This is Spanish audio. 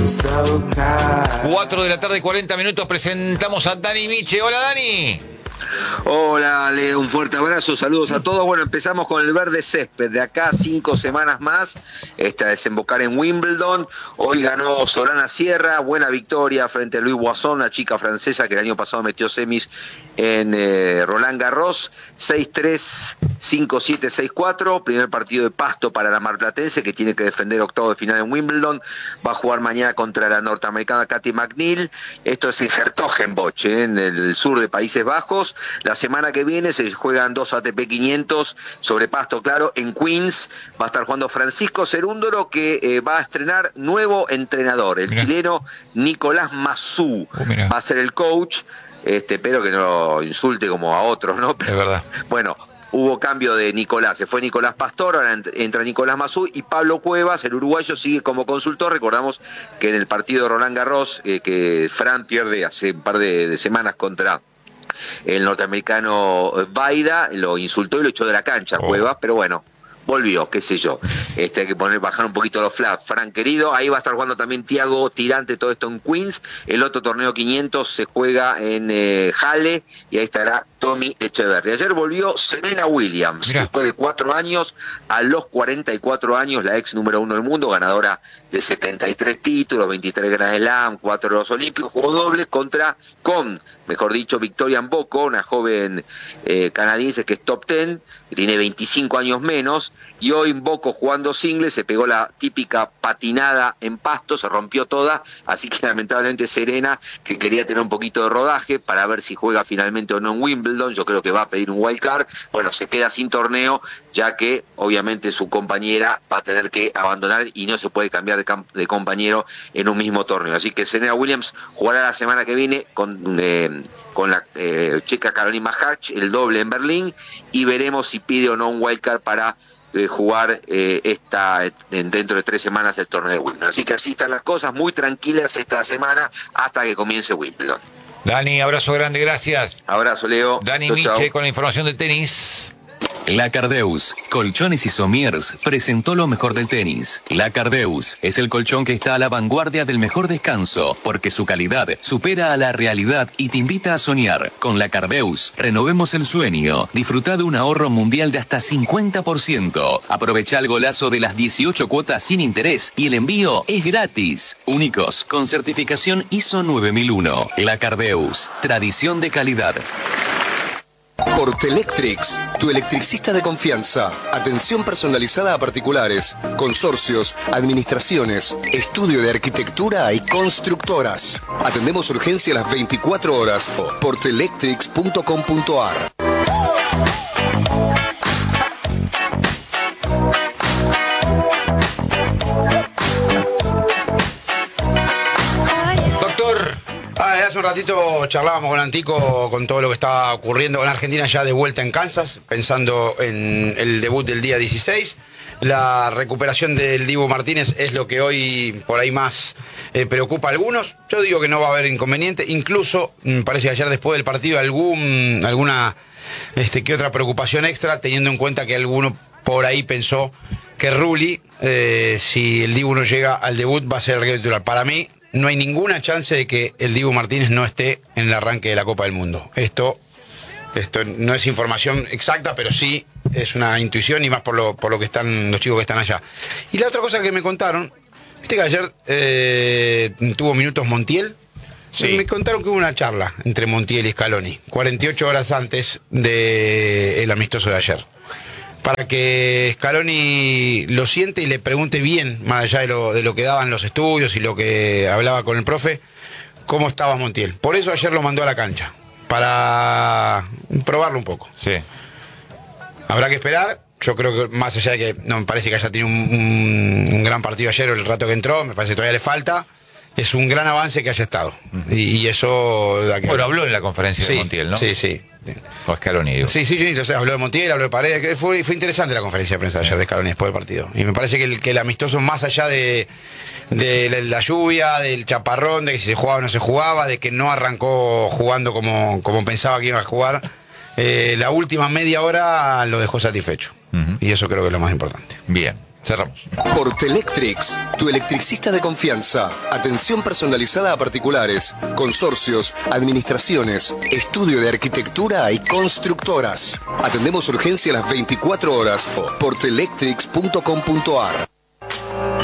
4 de la tarde, 40 minutos, presentamos a Dani Miche. Hola, Dani. Hola, Ale, un fuerte abrazo, saludos a todos. Bueno, empezamos con el verde césped. De acá 5 semanas más, a desembocar en Wimbledon. Hoy ganó Sorana Sierra, buena victoria frente a Louis Boisson, la chica francesa que el año pasado metió semis en Roland Garros. 6-3, 5-7, 6-4. Primer partido de pasto para la marplatense, que tiene que defender octavo de final en Wimbledon. Va a jugar mañana contra la norteamericana Cathy McNeil. Esto es en Hertogenbosch, en el sur de Países Bajos. La semana que viene se juegan 2 ATP 500 sobre pasto, claro, en Queens. Va a estar jugando Francisco Cerúndolo, que va a estrenar nuevo entrenador, el chileno Nicolás Massú. Va a ser el coach. Espero que no lo insulte como a otros, ¿no? Pero, es verdad. Bueno, hubo cambio de Nicolás, se fue Nicolás Pastor, ahora entra Nicolás Massú, y Pablo Cuevas, el uruguayo, sigue como consultor. Recordamos que en el partido de Roland Garros, que Fran pierde hace un par de semanas contra el norteamericano Baida, lo insultó y lo echó de la cancha, Cuevas, pero bueno, volvió, qué sé yo. Hay que bajar un poquito los flags. Fran querido, ahí va a estar jugando también Tiago Tirante, todo esto en Queens. El otro torneo 500 se juega en Halle, y ahí estará Tommy Echeverry. Ayer volvió Serena Williams, después de 4 años, a los 44 años, la ex número 1 del mundo, ganadora de 73 títulos, 23 Grand Slam, 4 de los Olímpicos, jugó dobles con Victoria Mboko, una joven canadiense que es top 10, que tiene 25 años menos, y hoy Mboko, jugando singles, se pegó la típica patinada en pasto, se rompió toda, así que lamentablemente Serena, que quería tener un poquito de rodaje para ver si juega finalmente o no en Wimbledon, yo creo que va a pedir un wild card, bueno, se queda sin torneo, ya que obviamente su compañera va a tener que abandonar y no se puede cambiar de compañero en un mismo torneo. Así que Serena Williams jugará la semana que viene con la checa Carolina Maharch, el doble en Berlín, y veremos si pide o no un wildcard para jugar dentro de 3 semanas el torneo de Wimbledon. Así que así están las cosas, muy tranquilas esta semana hasta que comience Wimbledon. Dani, abrazo grande, gracias. Abrazo, Leo. Dani Miche con la información de tenis. La Cardeus, Colchones y Somiers, presentó lo mejor del tenis. La Cardeus es el colchón que está a la vanguardia del mejor descanso, porque su calidad supera a la realidad y te invita a soñar. Con La Cardeus, renovemos el sueño. Disfruta de un ahorro mundial de hasta 50%. Aprovecha el golazo de las 18 cuotas sin interés y el envío es gratis. Únicos, con certificación ISO 9001. La Cardeus, tradición de calidad. Portelectrics, tu electricista de confianza. Atención personalizada a particulares, consorcios, administraciones, estudio de arquitectura y constructoras. Atendemos urgencia las 24 horas. Portelectrics.com.ar. Hace un ratito charlábamos con Antico con todo lo que estaba ocurriendo con Argentina ya de vuelta en Kansas, pensando en el debut del día 16. La recuperación del Dibu Martínez es lo que hoy por ahí más preocupa a algunos. Yo digo que no va a haber inconveniente. Incluso parece que ayer después del partido alguna que otra preocupación extra, teniendo en cuenta que alguno por ahí pensó que Rulli, si el Dibu no llega al debut, va a ser el arquero titular. Para mí no hay ninguna chance de que el Dibu Martínez no esté en el arranque de la Copa del Mundo. Esto no es información exacta, pero sí es una intuición, y más por lo que están los chicos que están allá. Y la otra cosa que me contaron, viste que ayer tuvo minutos Montiel. Sí. Me contaron que hubo una charla entre Montiel y Scaloni 48 horas antes del amistoso de ayer, para que Scaloni lo siente y le pregunte bien, más allá de lo que daban los estudios y lo que hablaba con el profe, cómo estaba Montiel. Por eso ayer lo mandó a la cancha, para probarlo un poco. Sí. Habrá que esperar. Yo creo que más allá de que no me parece que haya tenido un gran partido ayer, el rato que entró, me parece que todavía le falta. Es un gran avance que haya estado. Y eso... Bueno, habló en la conferencia de Montiel, ¿no? Sí. O Scaloni, digo. Sí, entonces habló de Montiel, habló de Paredes. Fue interesante la conferencia de prensa de ayer de Scaloni después del partido. Y me parece que el amistoso, más allá de la lluvia, del chaparrón, de que si se jugaba o no se jugaba, de que no arrancó jugando como pensaba que iba a jugar, la última media hora lo dejó satisfecho. Y eso creo que es lo más importante. Bien. Cerramos. Portelectrics, tu electricista de confianza. Atención personalizada a particulares, consorcios, administraciones, estudio de arquitectura y constructoras. Atendemos urgencia a las 24 horas. Portelectrics.com.ar.